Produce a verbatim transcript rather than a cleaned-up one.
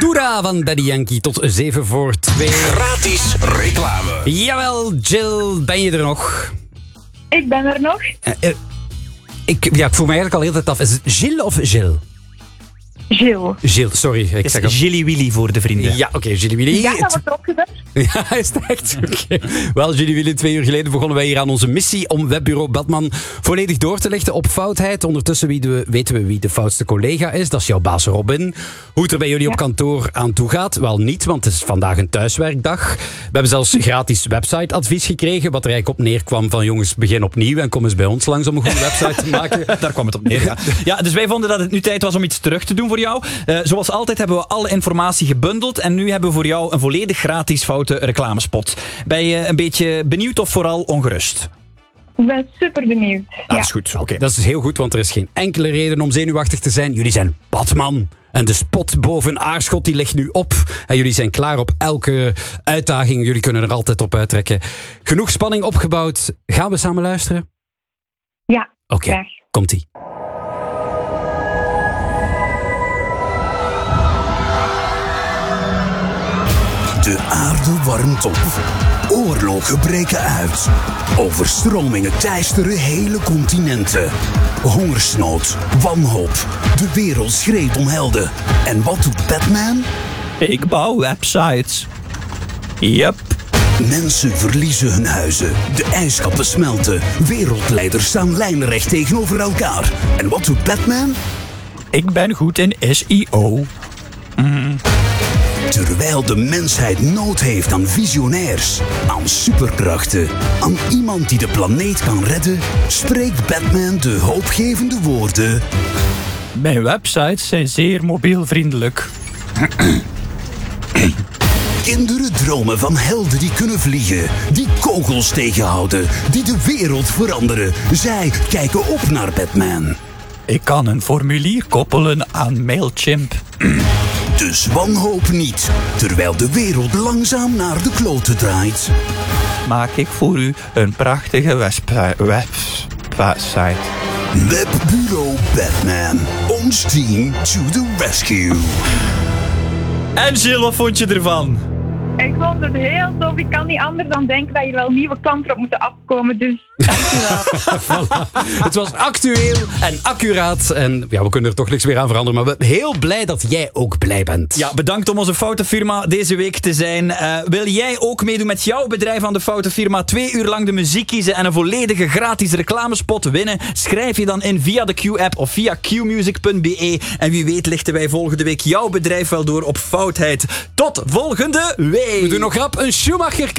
Doera van Daddy Yankee tot zeven voor twee. Gratis reclame. Jawel, Jill, ben je er nog? Ik ben er nog. Uh, uh, ik, ja, ik voel me eigenlijk al heel tijd af. Is het Jill of Jill? Gilles. Gilles, sorry. Ik is zeg op... Gilly Willy voor de vrienden. Ja, oké, okay, Gilly Willy. Ja, dat wordt opgezet. Ja, is het echt? Okay. Wel, Gilly Willy, twee uur geleden begonnen wij hier aan onze missie om Webbureau Batman volledig door te lichten op foutheid. Ondertussen wie de, weten we wie de foutste collega is. Dat is jouw baas Robin. Hoe het er bij jullie ja. op kantoor aan toe gaat? Wel niet, want het is vandaag een thuiswerkdag. We hebben zelfs gratis websiteadvies gekregen, wat er eigenlijk op neerkwam van jongens, begin opnieuw en kom eens bij ons langs om een goede website te maken. Daar kwam het op neer, ja. Ja, dus wij vonden dat het nu tijd was om iets terug te doen voor jou. Uh, zoals altijd hebben we alle informatie gebundeld en nu hebben we voor jou een volledig gratis foute reclamespot. Ben je een beetje benieuwd of vooral ongerust? Ik ben super benieuwd. Ah, dat ja. is goed. Oké, okay. Dat is heel goed, want er is geen enkele reden om zenuwachtig te zijn. Jullie zijn Batman. En de spot boven Aarschot die ligt nu op. En jullie zijn klaar op elke uitdaging. Jullie kunnen er altijd op uittrekken. Genoeg spanning opgebouwd. Gaan we samen luisteren? Ja, oké. Okay. Komt-ie. De aarde warmt op. Oorlogen breken uit. Overstromingen teisteren hele continenten. Hongersnood, wanhoop. De wereld schreeuwt om helden. En wat doet Batman? Ik bouw websites. Yep. Mensen verliezen hun huizen. De ijskappen smelten. Wereldleiders staan lijnrecht tegenover elkaar. En wat doet Batman? Ik ben goed in S E O. Mm. Terwijl de mensheid nood heeft aan visionairs, aan superkrachten, aan iemand die de planeet kan redden, spreekt Batman de hoopgevende woorden. Mijn websites zijn zeer mobielvriendelijk. Kinderen dromen van helden die kunnen vliegen, die kogels tegenhouden, die de wereld veranderen. Zij kijken op naar Batman. Ik kan een formulier koppelen aan Mailchimp. Dus wanhoop niet, terwijl de wereld langzaam naar de kloten draait. Maak ik voor u een prachtige website. Webbureau Batman. Ons team to the rescue. En Jill, wat vond je ervan? Ik vond het heel tof. Ik kan niet anders dan denken dat je wel nieuwe kanten op moeten afkomen. Dus dankjewel. Voilà. Het was actueel en accuraat. En ja, we kunnen er toch niks meer aan veranderen. Maar we zijn heel blij dat jij ook blij bent. Ja, bedankt om onze Foute Firma deze week te zijn. Uh, wil jij ook meedoen met jouw bedrijf aan de Foute Firma? Twee uur lang de muziek kiezen en een volledige gratis reclamespot winnen? Schrijf je dan in via de Q-app of via q music punt b e. En wie weet lichten wij volgende week jouw bedrijf wel door op foutheid. Tot volgende week! We doen nog rap een Schumacher